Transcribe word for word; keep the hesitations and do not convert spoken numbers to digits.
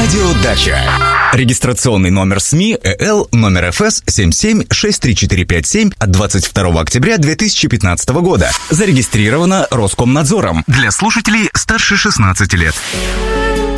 Радио Дача. Регистрационный номер СМИ ЭЛ номер эф эс семь семь шесть три четыре пять семь от двадцать второго октября две тысячи пятнадцатого года. Зарегистрировано Роскомнадзором для слушателей старше шестнадцати лет.